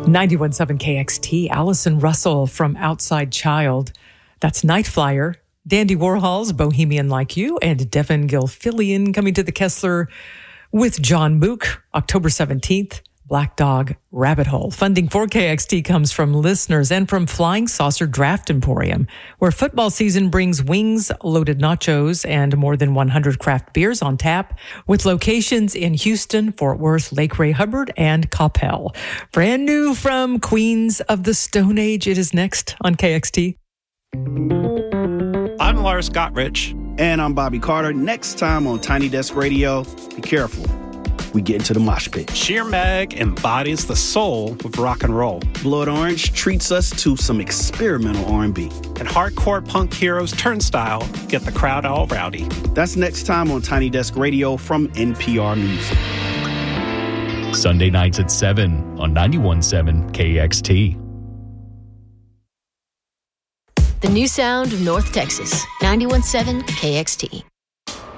91.7 KXT, Allison Russell from Outside Child. That's Night Flyer. Dandy Warhol's Bohemian Like You, and Devin Gilfillian coming to the Kessler with John Mook, October 17th. Black Dog Rabbit Hole. Funding for KXT comes from listeners and from Flying Saucer Draft Emporium, where football season brings wings, loaded nachos, and more than 100 craft beers on tap, with locations in Houston, Fort Worth, Lake Ray Hubbard, and Coppell. Brand new from Queens of the Stone Age. It is next on KXT. I'm Lars Gottrich. And I'm Bobby Carter. Next time on Tiny Desk Radio, be careful. We get into the mosh pit. Sheer Mag embodies the soul of rock and roll. Blood Orange treats us to some experimental R&B. And hardcore punk heroes Turnstile get the crowd all rowdy. That's next time on Tiny Desk Radio from NPR Music. Sunday nights at 7 on 91.7 KXT. The new sound of North Texas, 91.7 KXT.